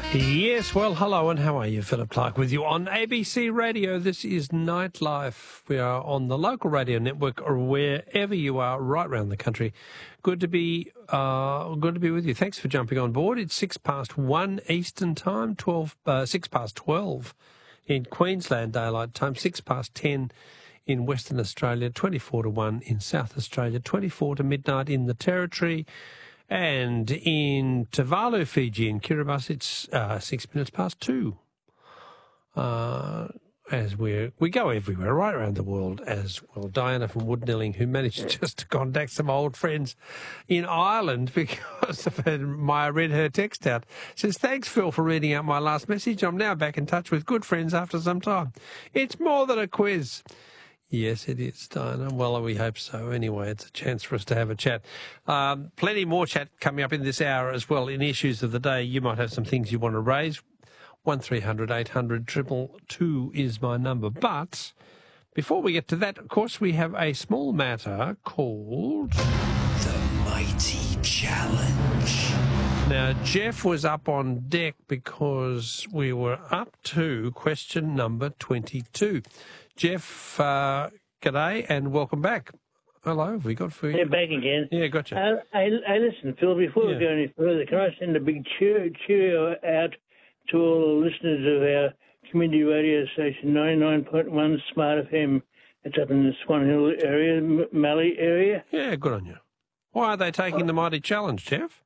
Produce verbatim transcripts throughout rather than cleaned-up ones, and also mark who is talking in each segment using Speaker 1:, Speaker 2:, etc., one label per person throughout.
Speaker 1: Yes, well, hello and how are you? Philip Clark with you on A B C Radio. This is Nightlife. We are on the local radio network or wherever you are right around the country. Good to be uh, good to be with you. Thanks for jumping on board. It's six past one Eastern Time, twelve uh, six past twelve in Queensland Daylight Time, six past ten in Western Australia, twenty-four to one in South Australia, twenty-four to midnight in the Territory. And in Tuvalu, Fiji, in Kiribati, it's uh, six minutes past two. Uh, as we we go everywhere, right around the world, as well. Diana from Woodnelling, who managed just to contact some old friends in Ireland because of her, my, I read her text out, says, thanks, Phil, for reading out my last message. I'm now back in touch with good friends after some time. It's more than a quiz. Yes, it is, Diana. Well, we hope so. Anyway, it's a chance for us to have a chat. Um, plenty more chat coming up in this hour as well in Issues of the Day. You might have some things you want to raise. one three hundred eight hundred two two two is my number. But before we get to that, of course, we have a small matter called
Speaker 2: The Mighty Challenge.
Speaker 1: Now, Jeff was up on deck because we were up to question number twenty-two. Jeff, uh, g'day and welcome back. Hello, have we got for you?
Speaker 3: Yeah, back again.
Speaker 1: Yeah, gotcha.
Speaker 3: Uh, I, I listen, Phil, before
Speaker 1: Yeah.
Speaker 3: we go any further, can I send a big cheer, cheerio out to all the listeners of our community radio station, ninety-nine point one Smart F M. It's up in the Swan Hill area, M- Mallee area.
Speaker 1: Yeah, good on you. Why are they taking the Mighty Challenge, Jeff?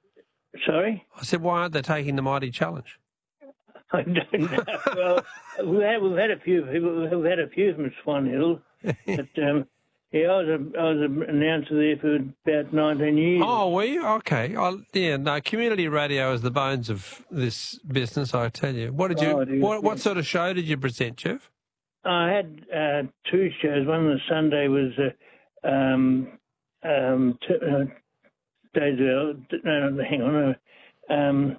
Speaker 3: Sorry?
Speaker 1: I said, why aren't they taking the Mighty Challenge?
Speaker 3: I don't know. Well, we've had, we've had a few people, we've had a few from Swan Hill, but um, yeah, I was a, I was an announcer there for about nineteen years.
Speaker 1: Oh, were you? Okay. Oh, yeah, no, community radio is the bones of this business, I tell you. What did you?
Speaker 3: Oh, it is,
Speaker 1: what, what
Speaker 3: yeah.
Speaker 1: sort of show did you present, Jeff?
Speaker 3: I had uh, two shows. One on the Sunday was uh, um, um, t- uh, Days of, no, no, hang on, uh, um,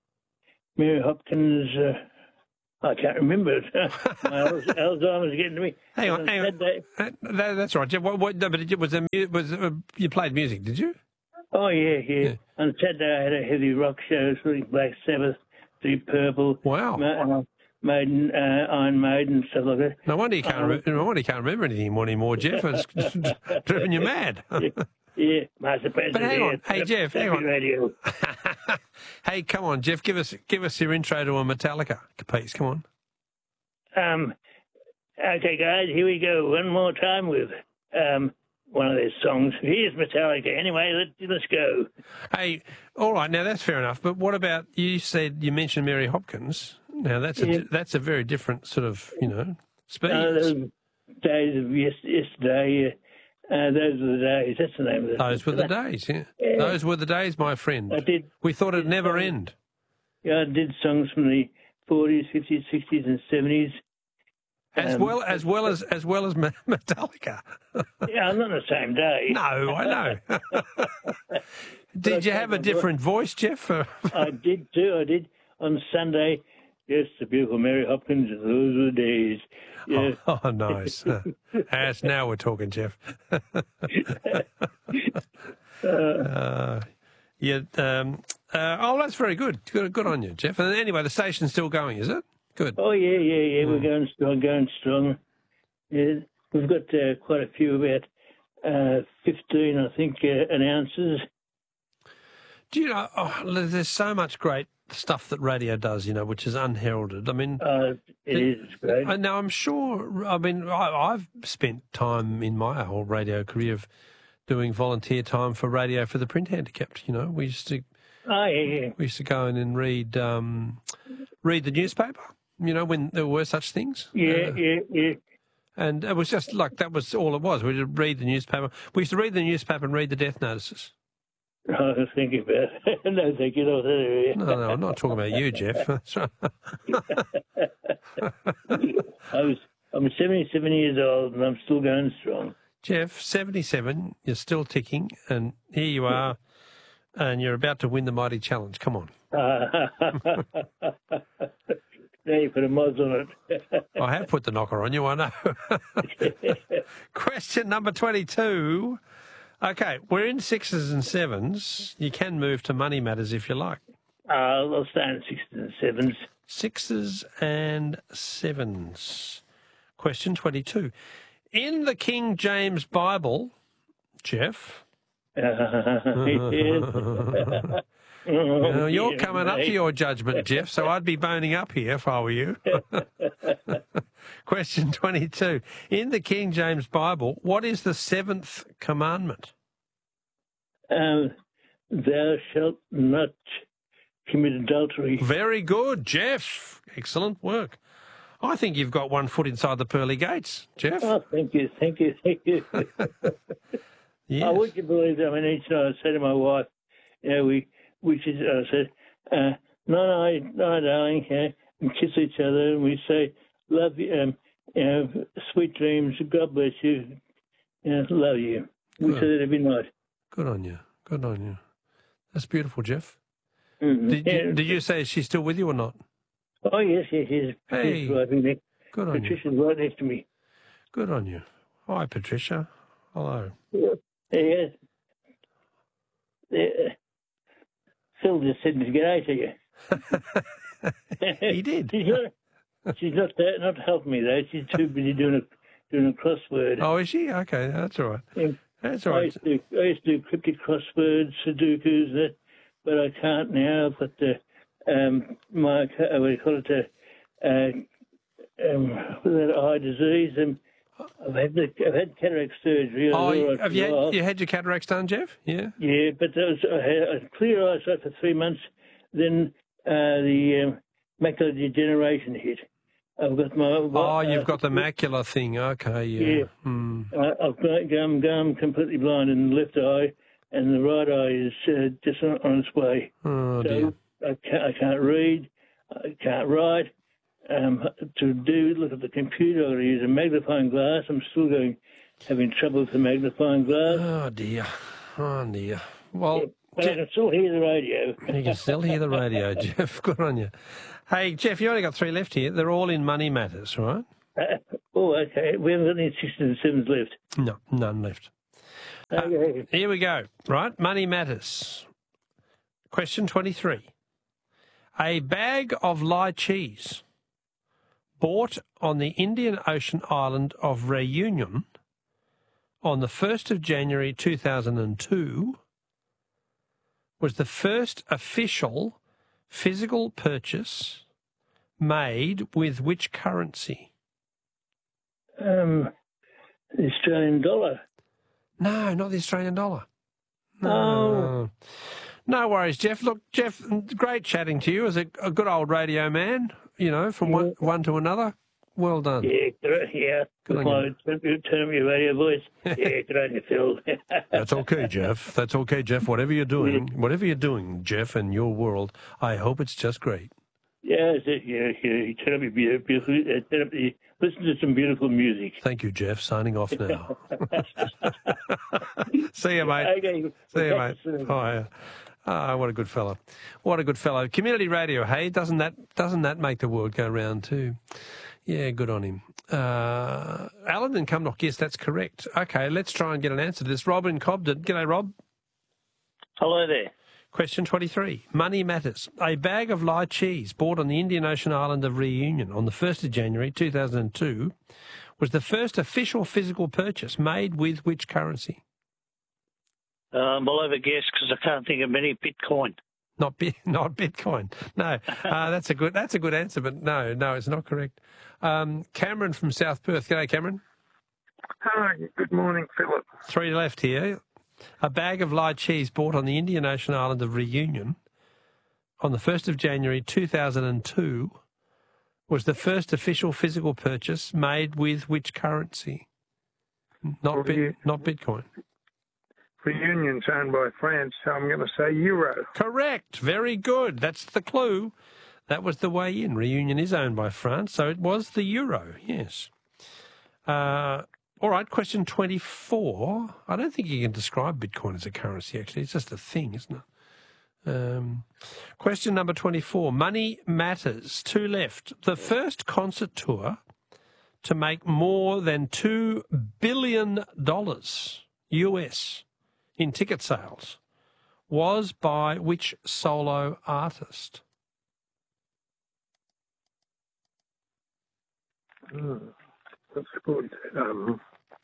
Speaker 3: Mary Hopkins. Uh, I can't remember it. My Alzheimer's getting to me.
Speaker 1: Hang on,
Speaker 3: And
Speaker 1: hang on.
Speaker 3: Saturday-
Speaker 1: Uh, that, that's right, Jeff. What, what, no, but it was a, mu- was a, you played music, did you?
Speaker 3: Oh yeah, yeah,
Speaker 1: Yeah.
Speaker 3: On Saturday I had a heavy rock show, sort of Black Sabbath, Deep Purple,
Speaker 1: Wow.
Speaker 3: Ma- uh, Maiden, uh, Iron Maiden, stuff like that.
Speaker 1: No wonder you can't.
Speaker 3: Um,
Speaker 1: Re- no wonder you can't remember anything more anymore, Jeff. It's driven you mad.
Speaker 3: Yeah, Master President.
Speaker 1: But hang on.
Speaker 3: yeah.
Speaker 1: Hey, Jeff, hang
Speaker 3: Happy
Speaker 1: on.
Speaker 3: Radio.
Speaker 1: Hey, come on, Jeff. Give us give us your intro to a Metallica piece. Come on.
Speaker 3: Um, okay, guys, here we go. One more time with um, one of their songs. Here's Metallica. Anyway, let, let's go.
Speaker 1: Hey, all right. Now that's fair enough. But what about you? Said you mentioned Mary Hopkins. Now that's a
Speaker 3: Yeah.
Speaker 1: that's a very different sort of you know speed.
Speaker 3: Uh, those days of yes, yesterday, uh, those were the days. That's the name of it.
Speaker 1: Those were the days. Yeah.
Speaker 3: Yeah.
Speaker 1: Those were the days, my friend.
Speaker 3: I did.
Speaker 1: We thought it'd never end.
Speaker 3: Yeah, I did songs from the forties, fifties, sixties, and seventies.
Speaker 1: As
Speaker 3: Um,
Speaker 1: well as well as as well as Me- Metallica.
Speaker 3: Yeah, not on the same day.
Speaker 1: No, I know. Did you have a different voice, Jeff? for-
Speaker 3: I did too. I did on Sunday. Yes, the beautiful Mary Hopkins. Those were the days. Yeah.
Speaker 1: Oh, oh, nice. As now we're talking, Jeff. uh, yeah. Um, uh, oh, that's very good. Good, good on you, Jeff. And anyway, the station's still going, is it? Good.
Speaker 3: Oh yeah, yeah, yeah. We're going strong, going strong. Yeah, we've got uh, quite a few, about uh, fifteen, I think, uh, announcers.
Speaker 1: Do you know? Oh, there's so much great stuff that radio does, you know, which is unheralded. I mean,
Speaker 3: Uh, it is it's great.
Speaker 1: I, now I'm sure. I mean, I, I've spent time in my whole radio career of doing volunteer time for radio for the print handicapped. You know, we used to
Speaker 3: Oh yeah, yeah.
Speaker 1: we used to go in and read um, read the newspaper. You know, when there were such things.
Speaker 3: Yeah,
Speaker 1: Uh,
Speaker 3: yeah, yeah.
Speaker 1: And it was just like that was all it was. We would read the newspaper. We used to read the newspaper and read the death notices.
Speaker 3: I was thinking about it. No, thank you. Not that area.
Speaker 1: No, no, I'm not talking about you, Jeff. That's right.
Speaker 3: I was. I'm seventy-seven years old and I'm still going strong.
Speaker 1: Jeff, seventy-seven, you're still ticking, and here you are, and you're about to win the Mighty Challenge. Come on.
Speaker 3: Now you put a moz on it.
Speaker 1: I have put the knocker on you, I know. Question number twenty-two. Okay, we're in sixes and sevens. You can move to money matters if you like.
Speaker 3: Uh, I'll stay in sixes and sevens.
Speaker 1: Sixes and sevens. Question twenty-two. In the King James Bible, Jeff... Well, you're coming up to your judgment, Jeff, so I'd be boning up here if I were you. Question twenty-two. In the King James Bible, what is the seventh commandment?
Speaker 3: Um, thou shalt not commit adultery.
Speaker 1: Very good, Jeff. Excellent work. I think you've got one foot inside the pearly gates, Jeff.
Speaker 3: Oh, thank you, thank you, thank you.
Speaker 1: Yes.
Speaker 3: Oh, would you believe that? I mean, each night I say to my wife, you know, we, we should, I said, uh, no, no, no, darling, yeah, and kiss each other, and we say, love you, um, you know, sweet dreams, God bless you, you know, love you. We
Speaker 1: Good.
Speaker 3: say that every night.
Speaker 1: Good on you. Good on you. That's beautiful, Jeff.
Speaker 3: Mm-hmm.
Speaker 1: Did,
Speaker 3: Yeah.
Speaker 1: did, did you say she's still with you or not?
Speaker 3: Oh, yes, yes, yes.
Speaker 1: Hey.
Speaker 3: She's right next.
Speaker 1: Good on you.
Speaker 3: Patricia's right next to me.
Speaker 1: Good on you. Hi, Patricia. Hello.
Speaker 3: Yeah. Yes. Yeah. Phil just said to get out of you.
Speaker 1: He did.
Speaker 3: She's not, she's not, there, not helping me, though. She's too busy doing a, doing a crossword.
Speaker 1: Oh, is she? Okay, that's all right.
Speaker 3: Yeah.
Speaker 1: That's all
Speaker 3: I
Speaker 1: right.
Speaker 3: used, to, I used to do cryptic crosswords, Sudokus, that, but I can't now. I've got the, um, my, uh, what do you call it, uh, uh, um, that eye disease, and I've had the, I've had cataract surgery.
Speaker 1: Oh,
Speaker 3: I was all
Speaker 1: you-
Speaker 3: right
Speaker 1: have
Speaker 3: for
Speaker 1: you
Speaker 3: a while.
Speaker 1: had, you had your cataracts done, Jeff? Yeah.
Speaker 3: Yeah, but that was, I had a clear eyesight for three months. Then uh, the um, macular degeneration hit. I've got my.
Speaker 1: Oh,
Speaker 3: uh,
Speaker 1: you've got the macular thing. Okay, yeah.
Speaker 3: Yeah.
Speaker 1: Hmm.
Speaker 3: I- I've got gum, gum completely blind in the left eye, and the right eye is uh, just on, on its way.
Speaker 1: Oh,
Speaker 3: so
Speaker 1: dear.
Speaker 3: I can't, I can't read, I can't write. Um, to do look at the computer, I've got to use a magnifying glass. I'm still going, having trouble with the magnifying glass.
Speaker 1: Oh, dear. Oh, dear. Well,
Speaker 3: But I can still hear the radio.
Speaker 1: you can still hear the radio, Jeff. Good on you. Hey, Jeff, you only got three left here. They're all in money matters, right?
Speaker 3: Uh, oh, okay. We haven't got any sixes and sevens left.
Speaker 1: No, none left. Uh,
Speaker 3: Okay.
Speaker 1: Here we go. Right, money matters. Question twenty-three. A bag of lychees bought on the Indian Ocean island of Reunion on the first of January two thousand two was the first official physical purchase made with which currency?
Speaker 3: Um, the Australian dollar.
Speaker 1: No, not the Australian dollar. No.
Speaker 3: Oh.
Speaker 1: No worries, Jeff. Look, Jeff, great chatting to you as a, a good old radio man, you know, from one, one to another. Well done.
Speaker 3: Yeah, good, yeah.
Speaker 1: Good on
Speaker 3: My
Speaker 1: you.
Speaker 3: turn turn up your radio voice. Yeah, good on you, Phil.
Speaker 1: That's okay, Jeff. That's okay, Jeff. Whatever you're doing, whatever you're doing, Jeff, in your world, I hope it's just great.
Speaker 3: Yeah, it's it, yeah, yeah. You turn up your beautiful, beautiful uh, turn up the, listen to some beautiful music.
Speaker 1: Thank you, Jeff. Signing off now. See you, mate.
Speaker 3: Okay.
Speaker 1: See you, mate. Bye. Ah, what a good fellow. What a good fellow. Community radio, hey, doesn't that doesn't that make the world go round too? Yeah, good on him. Uh, Alan and Cumnock, yes, that's correct. Okay, let's try and get an answer to this. Rob in Cobden. G'day, Rob.
Speaker 3: Hello there.
Speaker 1: Question twenty-three. Money matters. A bag of lychees bought on the Indian Ocean island of Reunion on the first of January two thousand two was the first official physical purchase made with which currency?
Speaker 4: Um, I'll have a guess because I can't think of any Bitcoin.
Speaker 1: Not bit, not Bitcoin. No, uh, that's a good that's a good answer, but no, no, it's not correct. Um, Cameron from South Perth. G'day, Cameron.
Speaker 5: Hi, good morning, Philip.
Speaker 1: Three left here. A bag of lychees bought on the Indian Ocean island of Reunion on the first of January two thousand two was the first official physical purchase made with which currency? Not bit, not Bitcoin.
Speaker 5: Reunion's owned by France, so I'm going to say euro.
Speaker 1: Correct. Very good. That's the clue. That was the way in. Reunion is owned by France, so it was the euro, yes. Uh, all right, question twenty-four. I don't think you can describe Bitcoin as a currency, actually. It's just a thing, isn't it? Um, question number twenty-four. Money matters. Two left. The first concert tour to make more than two billion dollars U S in ticket sales was by which solo artist?
Speaker 5: Hmm, that's good. Um,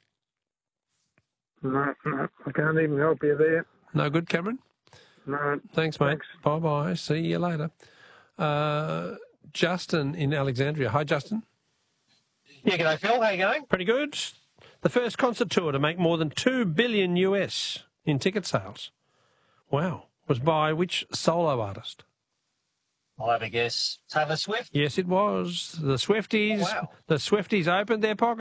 Speaker 5: no, no, I can't even help you there.
Speaker 1: No good, Cameron?
Speaker 5: No.
Speaker 1: Thanks, mate.
Speaker 5: Thanks.
Speaker 1: Bye-bye. See you later. Uh, Justin in Alexandria. Hi, Justin.
Speaker 6: Yeah, g'day, Phil. How you going?
Speaker 1: Pretty good. The first concert tour to make more than two billion U S in ticket sales. Wow. Was by which solo artist?
Speaker 6: I'll have a guess. Taylor Swift?
Speaker 1: Yes, it was. The Swifties.
Speaker 6: Oh, wow.
Speaker 1: The Swifties opened their pockets.